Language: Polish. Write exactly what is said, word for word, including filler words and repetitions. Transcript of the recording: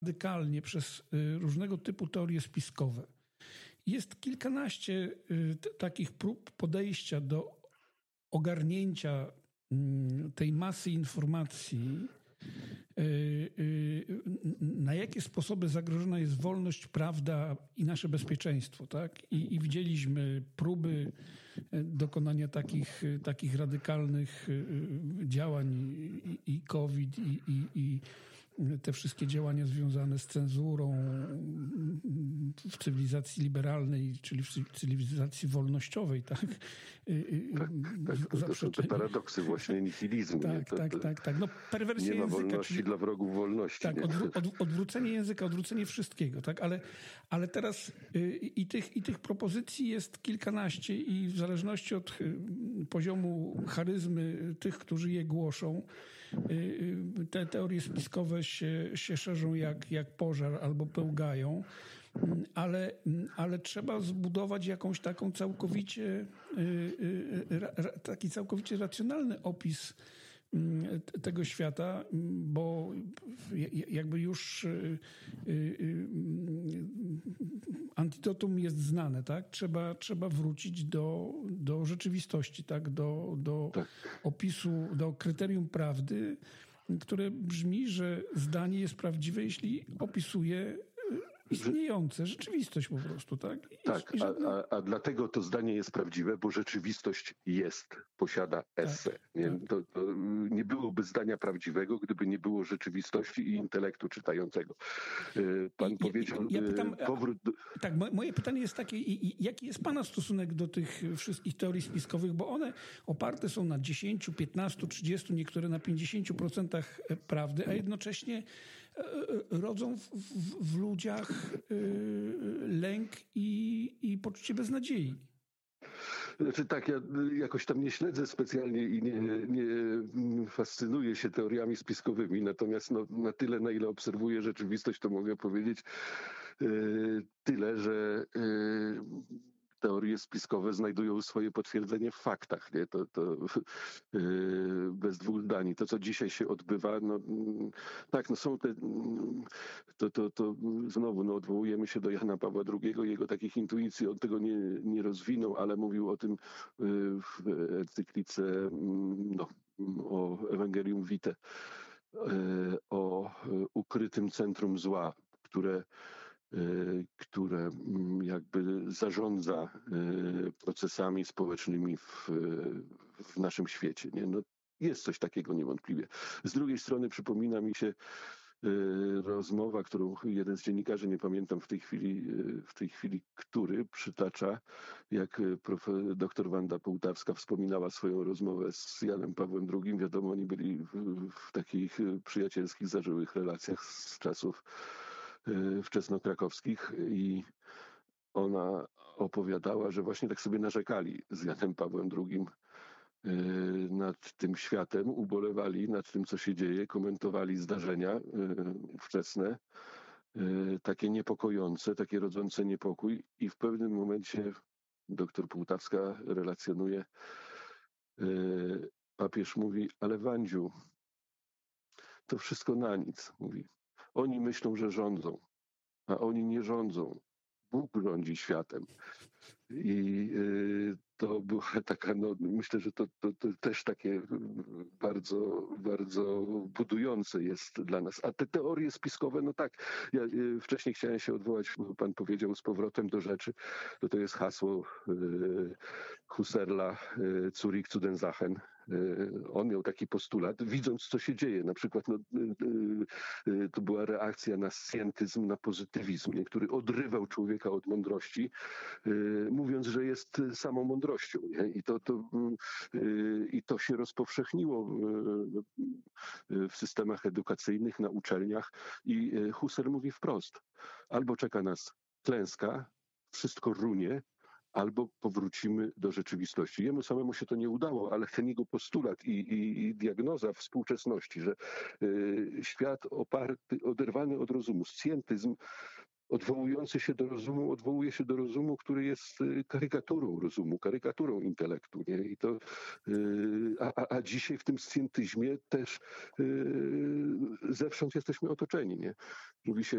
radykalnie przez różnego typu teorie spiskowe. Jest kilkanaście t- takich prób podejścia do ogarnięcia tej masy informacji, na jakie sposoby zagrożona jest wolność, prawda i nasze bezpieczeństwo, tak? I, i widzieliśmy próby dokonania takich, takich radykalnych działań i, i COVID, i, i, i te wszystkie działania związane z cenzurą w cywilizacji liberalnej, czyli w cywilizacji wolnościowej, tak? Tak, tak to, to są te paradoksy właśnie, nihilizmu. Tak, to, tak, to tak, tak. No, perwersja nie ma języka, wolności czyli, dla wrogów wolności. tak, odwró- od, odwrócenie języka, odwrócenie wszystkiego, tak? Ale, ale teraz y, i, tych, i tych propozycji jest kilkanaście i w zależności od y, poziomu charyzmy tych, którzy je głoszą, y, y, te teorie spiskowe się, się szerzą jak, jak pożar albo pełgają. Ale, ale trzeba zbudować jakąś taką całkowicie, taki całkowicie racjonalny opis tego świata, bo jakby już antidotum jest znane, tak? Trzeba, trzeba wrócić do, do rzeczywistości, tak? Do, do tak. opisu, do kryterium prawdy, które brzmi, że zdanie jest prawdziwe, jeśli opisuje istniejące, rzeczywistość po prostu, tak? I, tak, i żadne... a, a, a dlatego to zdanie jest prawdziwe, bo rzeczywistość jest, posiada esse. Tak, nie? tak. To, to nie byłoby zdania prawdziwego, gdyby nie było rzeczywistości i intelektu czytającego. Pan I, powiedział ja, ja pytam, powrót... Do... Tak, moje pytanie jest takie, jaki jest pana stosunek do tych wszystkich teorii spiskowych, bo one oparte są na dziesięć, piętnaście, trzydzieści, niektóre na pięćdziesiąt procent prawdy, a jednocześnie rodzą w, w, w ludziach lęk i, i poczucie beznadziei. Znaczy tak, ja jakoś tam nie śledzę specjalnie i nie, nie fascynuję się teoriami spiskowymi, natomiast no, na tyle, na ile obserwuję rzeczywistość, to mogę powiedzieć yy, tyle, że yy, teorie spiskowe znajdują swoje potwierdzenie w faktach. Nie? To, to yy, bez dwóch zdań. To, co dzisiaj się odbywa, no tak, no są te, to, to, to znowu no, odwołujemy się do Jana Pawła drugiego, jego takich intuicji, on tego nie, nie rozwinął, ale mówił o tym yy, w encyklice no, o Evangelium Vitae, yy, o ukrytym centrum zła, które które jakby zarządza procesami społecznymi w, w naszym świecie. Nie? No, jest coś takiego niewątpliwie. Z drugiej strony przypomina mi się rozmowa, którą jeden z dziennikarzy, nie pamiętam w tej chwili, w tej chwili który, przytacza, jak prof, doktor Wanda Połtawska wspominała swoją rozmowę z Janem Pawłem drugim. Wiadomo, oni byli w, w takich przyjacielskich, zażyłych relacjach z czasów wczesnokrakowskich i ona opowiadała, że właśnie tak sobie narzekali z Janem Pawłem drugim nad tym światem, ubolewali nad tym, co się dzieje, komentowali zdarzenia ówczesne, takie niepokojące, takie rodzące niepokój i w pewnym momencie doktor Półtawska relacjonuje, papież mówi, ale Wandziu, to wszystko na nic, mówi. Oni myślą, że rządzą, a oni nie rządzą. Bóg rządzi światem. I y, to była taka, no myślę, że to, to, to też takie bardzo, bardzo budujące jest dla nas. A te teorie spiskowe, no tak, ja y, wcześniej chciałem się odwołać, bo pan powiedział z powrotem do rzeczy, to to jest hasło y, Husserla, y, Zurich zu den Sachen. On miał taki postulat, widząc co się dzieje. Na przykład no, to była reakcja na scientyzm, na pozytywizm, nie? Który odrywał człowieka od mądrości, mówiąc, że jest samą mądrością. Nie? I, to, to, I to się rozpowszechniło w systemach edukacyjnych, na uczelniach. I Husserl mówi wprost, albo czeka nas klęska, wszystko runie, albo powrócimy do rzeczywistości. Jemu samemu się to nie udało, ale ten jego postulat i, i, i diagnoza współczesności, że y, świat oparty, oderwany od rozumu, scjentyzm, odwołujący się do rozumu, odwołuje się do rozumu, który jest karykaturą rozumu, karykaturą intelektu. Nie? I to, a, a, a dzisiaj w tym scjentyzmie też zewsząd jesteśmy otoczeni. Nie? Mówi się